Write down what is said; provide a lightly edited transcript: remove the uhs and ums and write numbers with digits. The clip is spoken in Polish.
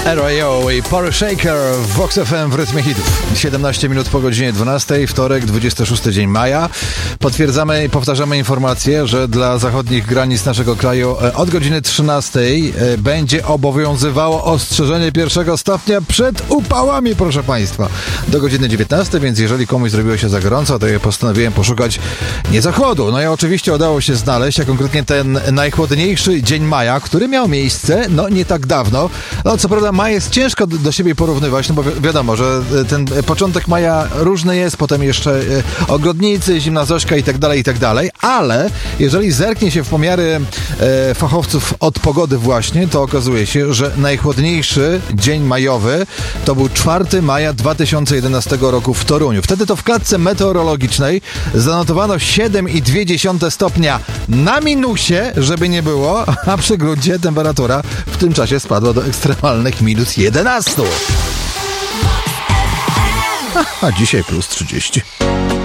R.I.O. i Power Shaker w Vox FM w rytmie hitów. 17 minut po godzinie 12, wtorek, 26 dzień maja. Potwierdzamy i powtarzamy informację, że dla zachodnich granic naszego kraju od godziny 13 będzie obowiązywało ostrzeżenie pierwszego stopnia przed upałami, proszę Państwa. Do godziny 19, więc jeżeli komuś zrobiło się za gorąco, to ja postanowiłem poszukać nie zachodu. No i oczywiście udało się znaleźć, a konkretnie ten najchłodniejszy dzień maja, który miał miejsce, nie tak dawno. No co prawda maj jest ciężko do siebie porównywać, no bo wiadomo, że ten początek maja różny jest, potem jeszcze ogrodnicy, zimna Zośka i tak dalej, ale jeżeli zerknie się w pomiary fachowców od pogody właśnie, to okazuje się, że najchłodniejszy dzień majowy to był 4 maja 2011 roku w Toruniu. Wtedy to w klatce meteorologicznej zanotowano 7,2 stopnia na minusie, żeby nie było, a przy gruncie temperatura w tym czasie spadła do ekstremalnych minus 11. A dzisiaj plus 30.